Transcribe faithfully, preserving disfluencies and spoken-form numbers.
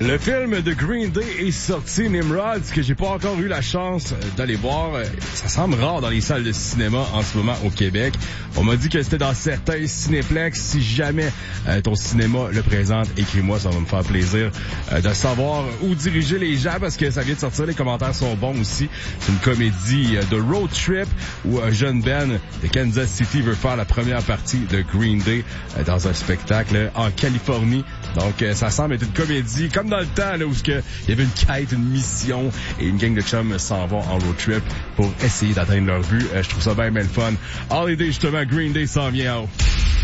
Le film de Green Day est sorti, Nimrod, que j'ai pas encore eu la chance d'aller voir. Ça semble rare dans les salles de cinéma en ce moment au Québec. On m'a dit que c'était dans certains cinéplex. Si jamais euh, ton cinéma le présente, écris-moi, ça va me faire plaisir euh, de savoir où diriger les gens parce que ça vient de sortir, les commentaires sont bons aussi. C'est une comédie euh, de road trip où un jeune Ben de Kansas City veut faire la première partie de Green Day euh, dans un spectacle en Californie. Donc euh, ça semble être une comédie comme dans le temps là où il y avait une quête, une mission et une gang de chums s'en vont en road trip pour essayer d'atteindre leur but. Euh, je trouve ça bien bien le fun. Holiday justement, Green Day s'en vient en haut.